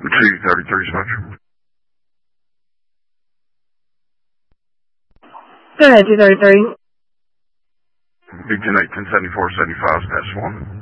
T-33 Spectrum. Go ahead, 233. Big 10-8, 10-74, 75, -1.